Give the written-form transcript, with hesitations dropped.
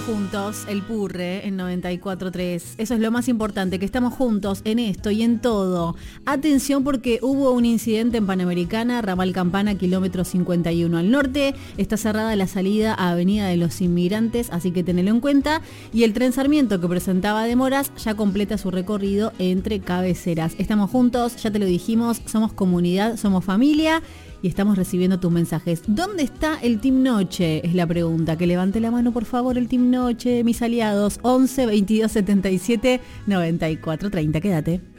juntos, el Purre en 94.3. Eso es lo más importante, que estamos juntos en esto y en todo. Atención porque hubo un incidente en Panamericana, Ramal Campana, kilómetro 51 al norte. Está cerrada la salida a Avenida de los Inmigrantes, así que tenelo en cuenta. Y el tren Sarmiento, que presentaba demoras, ya completa su recorrido entre cabeceras. Estamos juntos, ya te lo dijimos, somos comunidad, somos familia. Y estamos recibiendo tus mensajes. ¿Dónde está el Team Noche? Es la pregunta. Que levante la mano, por favor, el Team Noche, mis aliados. 11 22 77 94 30. Quédate.